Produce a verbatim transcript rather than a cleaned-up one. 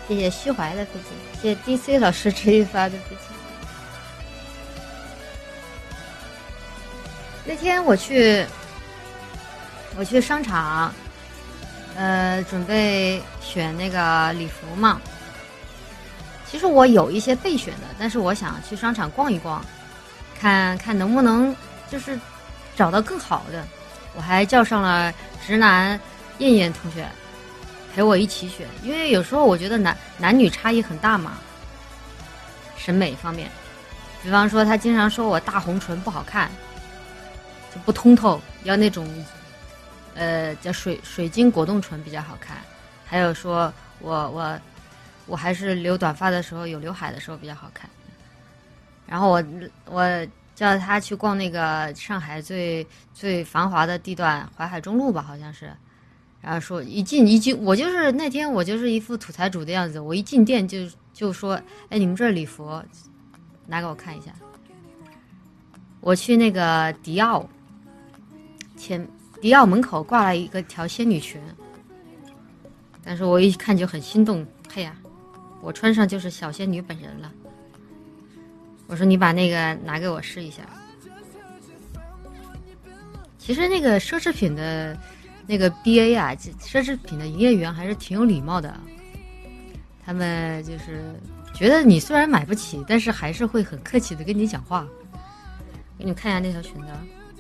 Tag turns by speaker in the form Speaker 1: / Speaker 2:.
Speaker 1: 谢谢虚怀的飞机，谢谢 D C 老师直接发的飞机。那天我去，我去商场，呃，准备选那个礼服嘛。其实我有一些备选的，但是我想去商场逛一逛，看看能不能就是找到更好的。我还叫上了直男燕燕同学陪我一起选，因为有时候我觉得男男女差异很大嘛，审美方面。比方说，他经常说我大红唇不好看。不通透，要那种，呃，叫水水晶果冻唇比较好看。还有说我我我还是留短发的时候有刘海的时候比较好看。然后我我叫他去逛那个上海最最繁华的地段淮海中路吧，好像是。然后说一进一进，我就是那天我就是一副土财主的样子，我一进店就就说，哎，你们这礼服拿给我看一下。我去那个迪奥。前迪奥门口挂了一个条仙女裙，但是我一看就很心动，嘿呀，我穿上就是小仙女本人了。我说你把那个拿给我试一下。其实那个奢侈品的那个 B A 啊，奢侈品的营业员还是挺有礼貌的，他们就是觉得你虽然买不起，但是还是会很客气的跟你讲话。给你们看一下那条裙子。